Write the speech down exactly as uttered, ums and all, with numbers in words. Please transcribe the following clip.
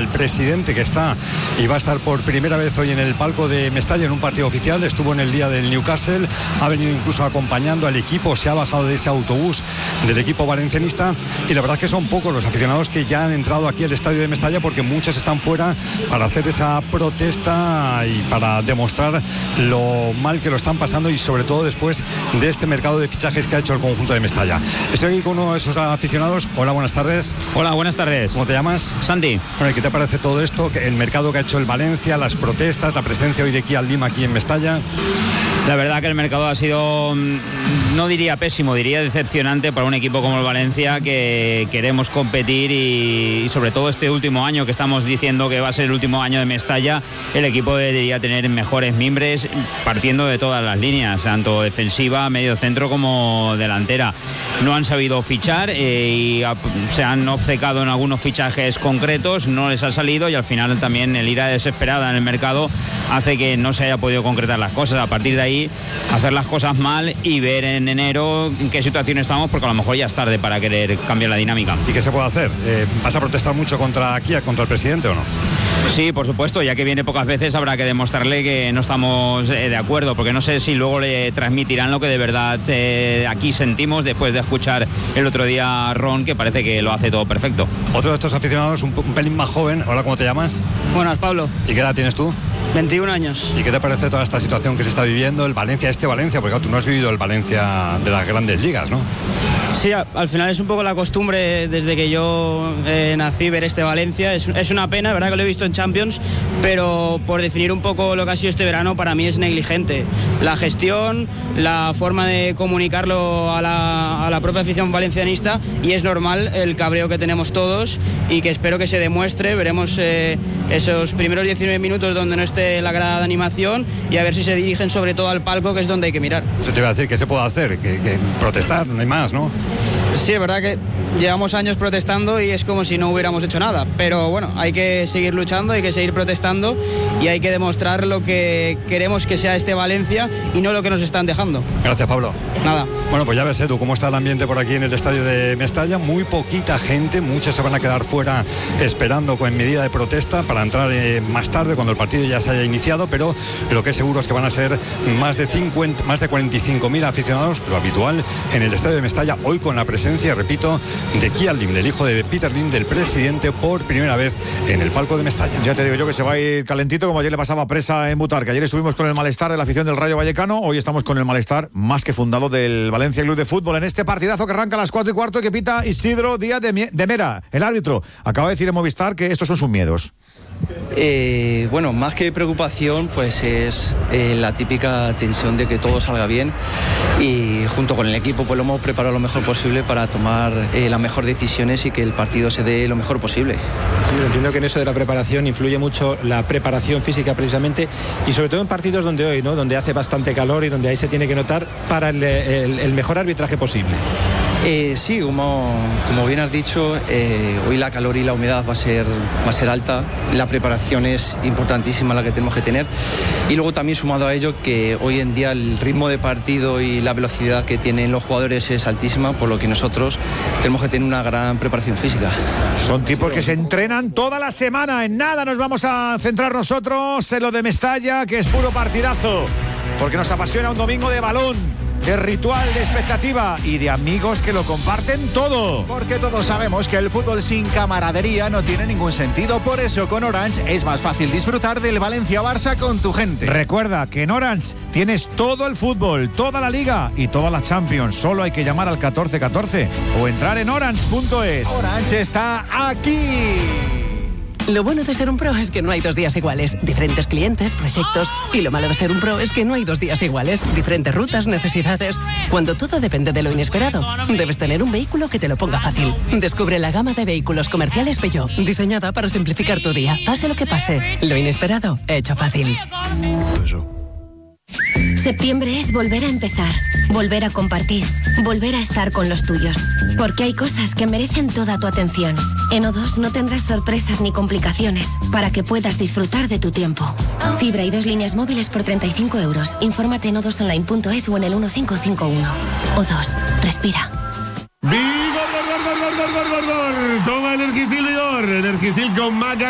al presidente, que está y va a estar por primera vez hoy en el palco de Mestalla en un partido oficial. Estuvo en el día del Newcastle, ha venido incluso acompañando al equipo, se ha bajado de ese autobús del equipo valencianista, y la verdad es que son pocos los aficionados que ya han entrado aquí al estadio de Mestalla, porque muchos están fuera para hacer esa protesta y para demostrar lo mal que lo están pasando, y sobre todo después de este mercado de fichajes que ha hecho el conjunto de Mestalla. Estoy aquí con uno de esos aficionados. Hola, buenas tardes. Hola, buenas tardes. ¿Cómo te llamas? Santi. Bueno, ¿y qué te parece todo esto? El mercado que ha hecho el Valencia, las protestas, la presencia hoy de Kia Lima aquí en Mestalla. La verdad que el mercado ha sido, no diría pésimo, diría decepcionante para un equipo como el Valencia, que queremos competir, y, y sobre todo este último año que estamos diciendo que va a ser el último año de Mestalla, el equipo debería tener mejores mimbres partiendo de todas las líneas, tanto defensiva, medio centro como delantera. No han sabido fichar eh, y a, se han obcecado en algunos fichajes concretos, no les ha salido, y al final también el ira desesperada en el mercado hace que no se haya podido concretar las cosas. A partir de ahí, hacer las cosas mal y ver en enero en qué situación estamos, porque a lo mejor ya es tarde para querer cambiar la dinámica. ¿Y qué se puede hacer? Eh, ¿Vas a protestar mucho contra Kia, contra el presidente, o no? Sí, por supuesto, ya que viene pocas veces habrá que demostrarle que no estamos eh, de acuerdo, porque no sé si luego le transmitirán lo que de verdad eh, aquí sentimos después de escuchar el otro día a Ron, que parece que lo hace todo perfecto. Otro de estos aficionados, un, un pelín más joven. Hola, ¿cómo te llamas? Buenas, Pablo. ¿Y qué edad tienes tú? veintiún años. ¿Y qué te parece toda esta situación que se está viviendo, el Valencia, este Valencia? Porque claro, tú no has vivido el Valencia de las grandes ligas, ¿no? Sí, al final es un poco la costumbre desde que yo eh, nací ver este Valencia. Es, es una pena, verdad que lo he visto en Champions, pero por definir un poco lo que ha sido este verano, para mí es negligente. La gestión, la forma de comunicarlo a la, a la propia afición valencianista, y es normal el cabreo que tenemos todos, y que espero que se demuestre. Veremos eh, esos primeros diecinueve minutos donde no esté la grada de animación, y a ver si se dirigen sobre todo al palco, que es donde hay que mirar. Eso te iba a decir, ¿qué se puede hacer? Que, que protestar, no hay más, ¿no? Sí, es verdad que llevamos años protestando y es como si no hubiéramos hecho nada, pero bueno, hay que seguir luchando, hay que seguir protestando, y hay que demostrar lo que queremos que sea este Valencia y no lo que nos están dejando. Gracias, Pablo. Nada. Bueno, pues ya ves, Edu, cómo está el ambiente por aquí en el estadio de Mestalla. Muy poquita gente, muchos se van a quedar fuera esperando con medida de protesta para entrar eh, más tarde, cuando el partido ya se haya iniciado, pero lo que es seguro es que van a ser más de cincuenta, más de cuarenta y cinco mil aficionados, lo habitual, en el estadio de Mestalla, hoy con la presencia, repito, de Kia Lim, del hijo de Peter Lim, del presidente, por primera vez en el palco de Mestalla. Ya te digo yo que se va a ir calentito, como ayer le pasaba a Presa en Butarque. Ayer estuvimos con el malestar de la afición del Rayo Vallecano, hoy estamos con el malestar más que fundado del Valencia Club de Fútbol, en este partidazo que arranca a las cuatro y cuarto y que pita Isidro Díaz de, de Mera, el árbitro. Acaba de decir en Movistar que estos son sus miedos. Eh, bueno, más que preocupación, pues es eh, la típica tensión de que todo salga bien, y junto con el equipo pues lo hemos preparado lo mejor posible para tomar eh, las mejores decisiones y que el partido se dé lo mejor posible. Sí, entiendo que en eso de la preparación influye mucho la preparación física precisamente, y sobre todo en partidos donde hoy, ¿no?, donde hace bastante calor y donde ahí se tiene que notar para el, el, el mejor arbitraje posible. Eh, sí, como, como bien has dicho, eh, hoy la calor y la humedad va a ser, va a ser alta, la preparación es importantísima la que tenemos que tener, y luego también sumado a ello que hoy en día el ritmo de partido y la velocidad que tienen los jugadores es altísima, por lo que nosotros tenemos que tener una gran preparación física. Son tipos que se entrenan toda la semana, en nada nos vamos a centrar nosotros en lo de Mestalla, que es puro partidazo, porque nos apasiona un domingo de balón, de ritual, de expectativa y de amigos que lo comparten todo. Porque todos sabemos que el fútbol sin camaradería no tiene ningún sentido. Por eso con Orange es más fácil disfrutar del Valencia-Barça con tu gente. Recuerda que en Orange tienes todo el fútbol, toda la Liga y toda la Champions. Solo hay que llamar al catorce catorce o entrar en orange punto es. Orange está aquí. Lo bueno de ser un pro es que no hay dos días iguales. Diferentes clientes, proyectos. Y lo malo de ser un pro es que no hay dos días iguales. Diferentes rutas, necesidades. Cuando todo depende de lo inesperado, debes tener un vehículo que te lo ponga fácil. Descubre la gama de vehículos comerciales Peugeot, diseñada para simplificar tu día. Pase lo que pase, lo inesperado, hecho fácil. Septiembre es volver a empezar, volver a compartir, volver a estar con los tuyos. Porque hay cosas que merecen toda tu atención. En O dos no tendrás sorpresas ni complicaciones para que puedas disfrutar de tu tiempo. Fibra y dos líneas móviles por treinta y cinco euros. Infórmate en o dos online punto es o en el uno cinco cinco uno. O dos, respira. ¡Vigor, gor, gor, gor, gor, gor, gor, gor! Toma Energisil Vigor. Energisil con maca